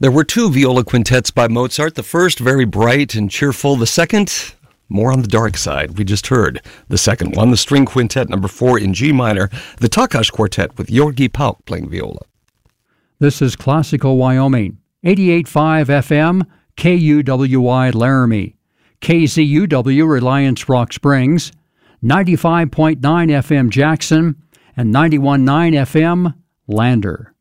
There were two viola quintets by Mozart. The first, very bright and cheerful. The second, more on the dark side. We just heard the second one, the string quintet number 4 in G minor, the Takács Quartet with György Pauk playing viola. This is Classical Wyoming, 88.5 FM, KUWI Laramie, KZUW Reliance Rock Springs, 95.9 FM Jackson, and 91.9 FM Lander.